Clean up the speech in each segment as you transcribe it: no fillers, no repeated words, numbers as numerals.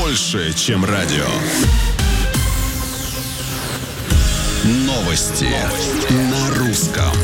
больше, чем радио. Новости на русском.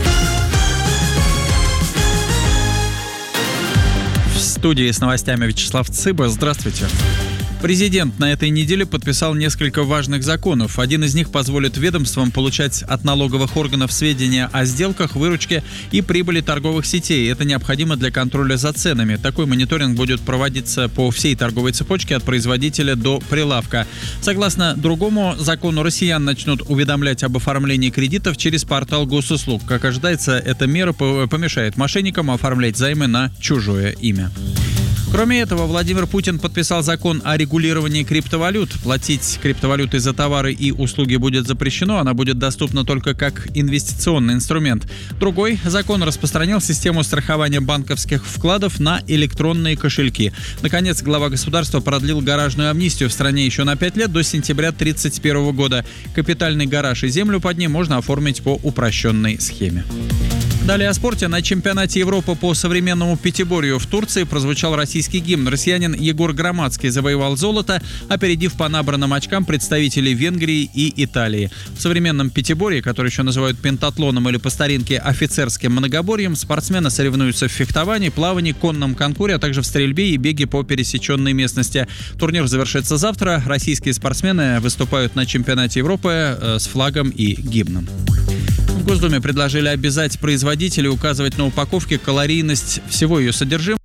В студии с новостями Вячеслав Цыба. Здравствуйте. Президент на этой неделе подписал несколько важных законов. Один из них позволит ведомствам получать от налоговых органов сведения о сделках, выручке и прибыли торговых сетей. Это необходимо для контроля за ценами. Такой мониторинг будет проводиться по всей торговой цепочке от производителя до прилавка. Согласно другому закону, россиян начнут уведомлять об оформлении кредитов через портал госуслуг. Как ожидается, эта мера помешает мошенникам оформлять займы на чужое имя. Кроме этого, Владимир Путин подписал закон о регулировании криптовалют. Платить криптовалютой за товары и услуги будет запрещено, она будет доступна только как инвестиционный инструмент. Другой закон распространил систему страхования банковских вкладов на электронные кошельки. Наконец, глава государства продлил гаражную амнистию в стране еще на 5 лет до сентября 1931 года. Капитальный гараж и землю под ним можно оформить по упрощенной схеме. Далее о спорте. На чемпионате Европы по современному пятиборью в Турции прозвучал российский гимн. Россиянин Егор Громадский завоевал золото, опередив по набранным очкам представителей Венгрии и Италии. В современном пятиборье, который еще называют пентатлоном или по старинке офицерским многоборьем, спортсмены соревнуются в фехтовании, плавании, конном конкуре, а также в стрельбе и беге по пересеченной местности. Турнир завершится завтра. Российские спортсмены выступают на чемпионате Европы с флагом и гимном. В Госдуме предложили обязать производителей указывать на упаковке калорийность всего ее содержимого.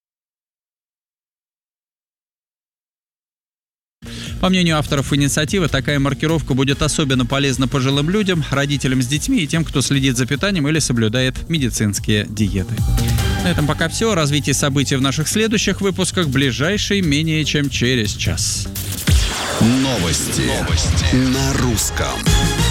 По мнению авторов инициативы, такая маркировка будет особенно полезна пожилым людям, родителям с детьми и тем, кто следит за питанием или соблюдает медицинские диеты. На этом пока все. Развитие событий в наших следующих выпусках ближайший менее чем через час. Новости на русском.